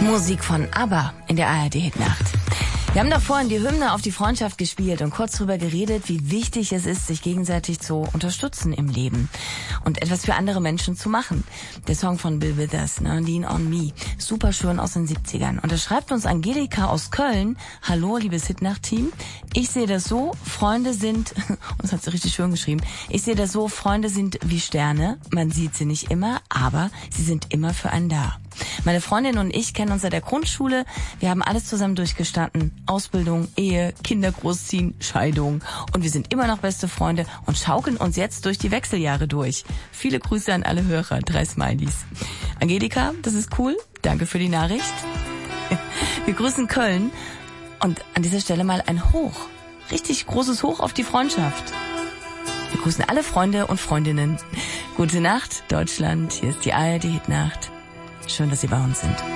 Musik von ABBA in der ARD-Hitnacht. Wir haben doch vorhin die Hymne auf die Freundschaft gespielt und kurz drüber geredet, wie wichtig es ist, sich gegenseitig zu unterstützen im Leben und etwas für andere Menschen zu machen. Der Song von Bill Withers, ne, Lean on Me, super schön aus den 70ern. Und da schreibt uns Angelika aus Köln: Hallo, liebes Hitnacht-Team. Ich sehe das so, Freunde sind, und das hat sie richtig schön geschrieben, ich sehe das so, Freunde sind wie Sterne. Man sieht sie nicht immer, aber sie sind immer für einen da. Meine Freundin und ich kennen uns seit der Grundschule. Wir haben alles zusammen durchgestanden. Ausbildung, Ehe, Kinder großziehen, Scheidung. Und wir sind immer noch beste Freunde und schaukeln uns jetzt durch die Wechseljahre durch. Viele Grüße an alle Hörer. 3 Smileys. Angelika, das ist cool. Danke für die Nachricht. Wir grüßen Köln. Und an dieser Stelle mal ein Hoch. Richtig großes Hoch auf die Freundschaft. Wir grüßen alle Freunde und Freundinnen. Gute Nacht, Deutschland. Hier ist die ARD-Hitnacht. Schön, dass Sie bei uns sind.